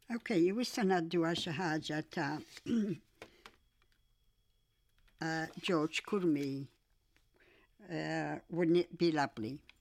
Okay, issa naddu għal xi ħaġa ta' George Courtney, Wouldn't It Be Lovely?